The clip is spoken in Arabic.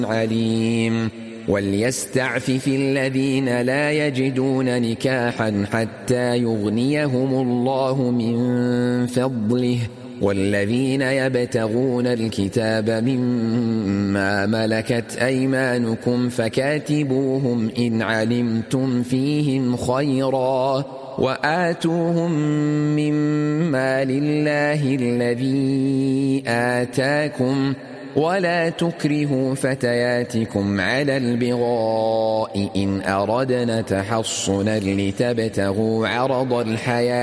عليم وليستعفف الذين لا يجدون نكاحا حتى يغنيهم الله من فضله والذين يبتغون الكتاب مما ملكت أيمانكم فكاتبوهم إن علمتم فيهم خيرا وآتوهم مما لله الذي آتاكم ولا تكرهوا فتياتكم على البغاء إن أردنا تحصنا لتبتغوا عرض الحياة